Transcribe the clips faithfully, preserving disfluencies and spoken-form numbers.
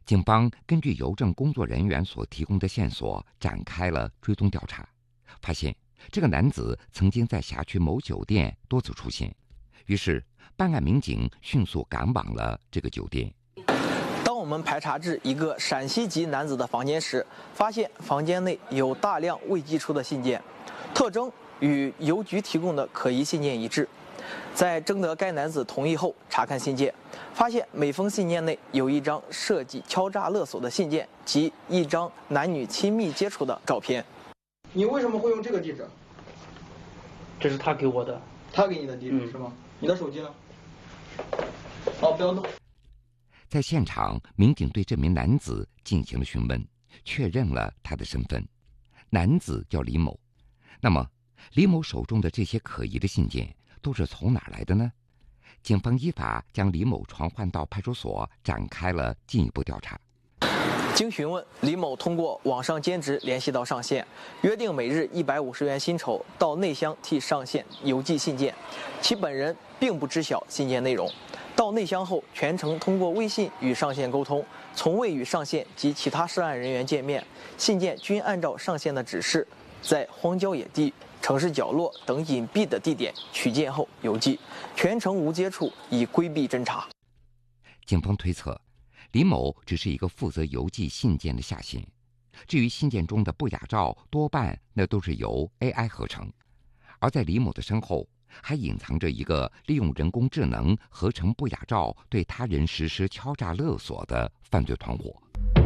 警方根据邮政工作人员所提供的线索展开了追踪调查，发现这个男子曾经在辖区某酒店多次出现，于是办案民警迅速赶往了这个酒店。 当我们排查至一个陕西籍男子的房间时，发现房间内有大量未寄出的信件，特征与邮局提供的可疑信件一致。在征得该男子同意后，查看信件，发现每封信件内有一张设计敲诈勒索的信件及一张男女亲密接触的照片。 你为什么会用这个地址？ 这是他给我的。 他给你的地址、嗯、是吗？你的手机呢？好，不要动。 在现场，民警对这名男子进行了询问，确认了他的身份。男子叫李某。那么，李某手中的这些可疑的信件都是从哪来的呢？警方依法将李某传唤到派出所，展开了进一步调查。 经询问，李某通过网上兼职联系到上线，约定每日一百五十元薪酬到内乡替上线邮寄信件，其本人并不知晓信件内容。到内乡后，全程通过微信与上线沟通，从未与上线及其他涉案人员见面，信件均按照上线的指示，在荒郊野地、城市角落等隐蔽的地点取件后邮寄，全程无接触，以规避侦查。 警方推测，李某只是一个负责邮寄信件的下线，至于信件中的不雅照，多半那都是由 A I 合成，而在李某的身后，还隐藏着一个利用人工智能合成不雅照对他人实施敲诈勒索的犯罪团伙。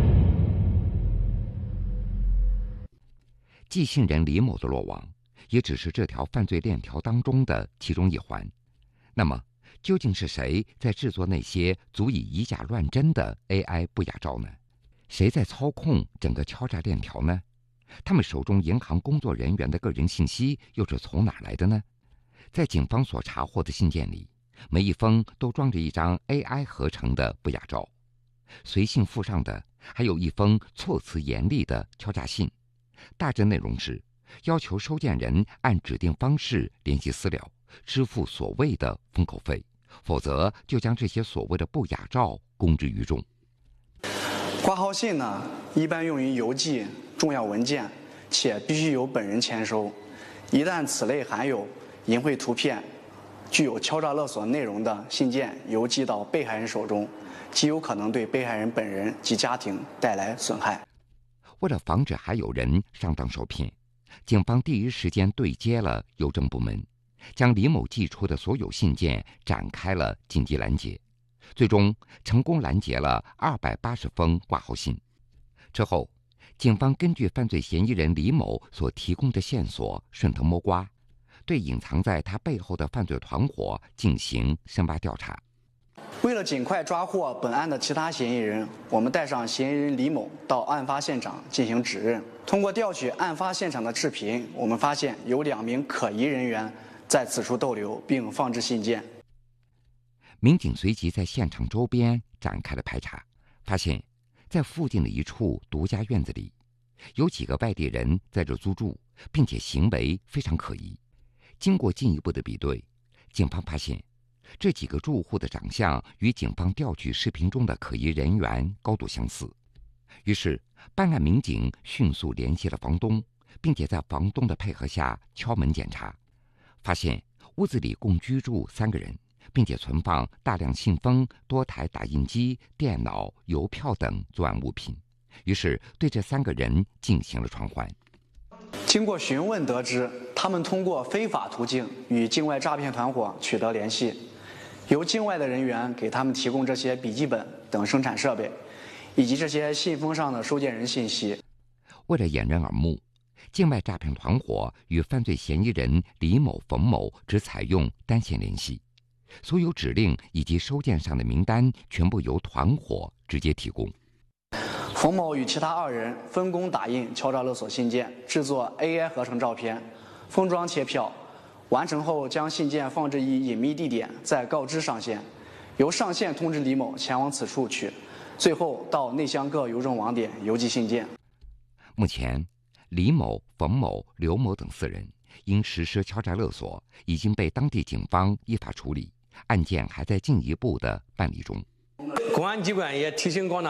寄信人李某的落网，也只是这条犯罪链条当中的其中一环。那么，究竟是谁在制作那些足以以假乱真的 A I 不雅照呢？谁在操控整个敲诈链条呢？他们手中银行工作人员的个人信息又是从哪来的呢？在警方所查获的信件里，每一封都装着一张 A I 合成的不雅照，随信附上的还有一封措辞严厉的敲诈信，大致内容是要求收件人按指定方式联系私了，支付所谓的封口费，否则就将这些所谓的不雅照公之于众。 挂号信呢，一般用于邮寄重要文件，且必须由本人签收。一旦此类含有淫秽图片、具有敲诈勒索内容的信件邮寄到被害人手中，极有可能对被害人本人及家庭带来损害。 为了防止还有人上当受骗，警方第一时间对接了邮政部门，将李某寄出的所有信件展开了紧急拦截，最终成功拦截了二百八十封挂号信。之后，警方根据犯罪嫌疑人李某所提供的线索顺藤摸瓜，对隐藏在他背后的犯罪团伙进行深挖调查。 为了尽快抓获本案的其他嫌疑人，我们带上嫌疑人李某到案发现场进行指认。通过调取案发现场的视频，我们发现有两名可疑人员在此处逗留并放置信件。 民警随即在现场周边展开了排查，发现在附近的一处独家院子里，有几个外地人在这租住，并且行为非常可疑。经过进一步的比对，警方发现这几个住户的长相与警方调取视频中的可疑人员高度相似。于是办案民警迅速联系了房东，并且在房东的配合下敲门检查，发现屋子里共居住三个人，并且存放大量信封、多台打印机、电脑、邮票等作案物品，于是对这三个人进行了传唤。 经过询问得知，他们通过非法途径与境外诈骗团伙取得联系，由境外的人员给他们提供这些笔记本等生产设备，以及这些信封上的收件人信息。 为了掩人耳目，境外诈骗团伙与犯罪嫌疑人李某、冯某只采用单线联系，所有指令以及收件上的名单全部由团伙直接提供。 冯某与其他二人分工打印敲诈勒索信件，制作 A I 合成照片，封装贴票，完成后将信件放置于隐秘地点，再告知上线，由上线通知李某前往此处取，最后到内乡各邮政网点邮寄信件。 目前，李某、冯某、刘某等四人因实施敲诈勒索，已经被当地警方依法处理，案件还在进一步的办理中。 公安机关也提醒广大